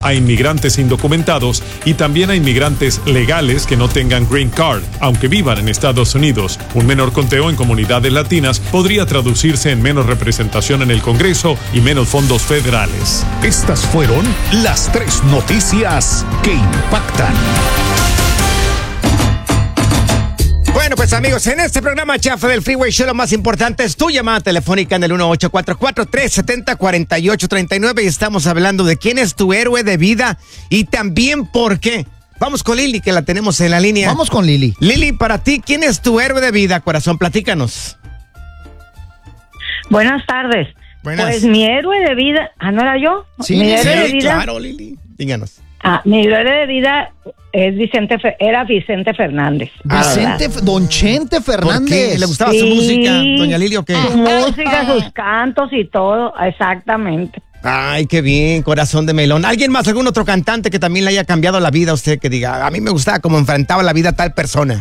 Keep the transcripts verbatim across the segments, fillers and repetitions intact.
a inmigrantes indocumentados y también a inmigrantes legales que no tengan green card, aunque vivan en Estados Unidos. Un menor conteo en comunidades latinas podría traducirse en menos representación en el Congreso y menos fondos federales. Estas fueron las tres noticias que impactan. Bueno, pues amigos, en este programa chafa del Freeway Show lo más importante es tu llamada telefónica en el uno ocho cuatro cuatro, tres siete cero, cuatro ocho tres nueve y estamos hablando de quién es tu héroe de vida y también por qué. Vamos con Lili, que la tenemos en la línea. Vamos con Lili. Lili, para ti, ¿quién es tu héroe de vida, corazón? Platícanos. Buenas tardes. Buenas. Pues mi héroe de vida, ¿ah, no era yo? Sí, mi héroe Sí, de vida, claro, Lili. Díganos. ah, mi héroe de vida es Vicente, Fe- era Vicente Fernández. Vicente, Ah, Don Chente ¿Por Fernández. qué? ¿Le gustaba su Sí. música, doña Lili, o qué? Su música, sus cantos y todo, exactamente. Ay, qué bien, corazón de melón. ¿Alguien más, algún otro cantante que también le haya cambiado la vida a usted, que diga, a mí me gustaba cómo enfrentaba la vida tal persona?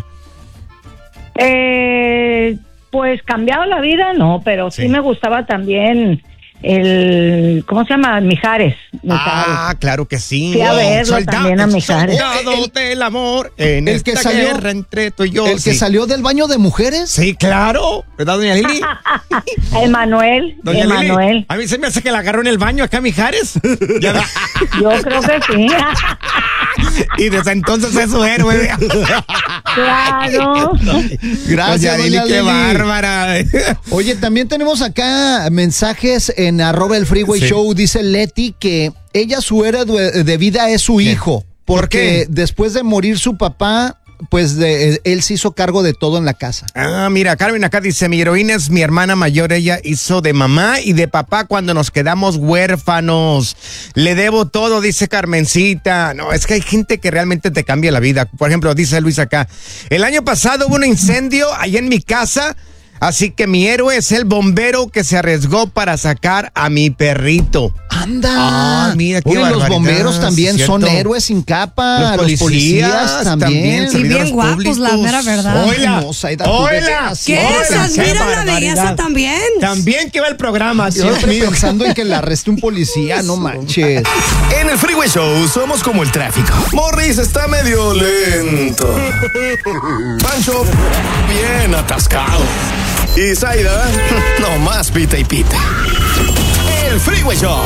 Eh, pues cambiado la vida, no, pero sí, Sí. me gustaba también el, ¿cómo se llama? Mijares. Mijares. Ah, claro que sí. Fui a verlo Solda- también a Mijares. Soldado El- del amor en el que esta salió- guerra entre tú y yo. El que Sí. salió del baño de mujeres. Sí, claro. ¿Verdad, doña Lili? Emanuel, Doña Lili, Emanuel. a mí se me hace que la agarró en el baño acá, Mijares. Ya ve- Yo creo que sí. y desde entonces es su héroe. Claro. Gracias, Doña Lili, doña qué Lili. bárbara. Oye, también tenemos acá mensajes en arroba el Freeway Sí. Show. Dice Leti que ella, su héroe de de vida es su ¿Qué? hijo. ¿Por Porque qué? después de morir su papá, pues de, él se hizo cargo de todo en la casa. Ah, mira, Carmen acá dice, mi heroína es mi hermana mayor, ella hizo de mamá y de papá cuando nos quedamos huérfanos. Le debo todo, dice Carmencita. No, es que hay gente que realmente te cambia la vida. Por ejemplo, dice Luis acá, el año pasado hubo un incendio ahí en mi casa, así que mi héroe es el bombero que se arriesgó para sacar a mi perrito. ¡Anda! Ah, mira, qué Oye, los barbaridad, bomberos también sí, son cierto. héroes sin capa. Los policías también, Sí, servidores bien guapos, la públicos. mera verdad. Oiga, No, Zaida, tú de oiga. veras, ¿Qué no, es? Oiga, Admira qué la barbaridad. belleza también. También que va el programa, Dios Siempre mío. pensando en que la arreste un policía, no manches. En el Freeway Show somos como el tráfico. Morris está medio lento. Pancho, bien atascado. Y Zaida, no más pita y pita. El Freeway Show.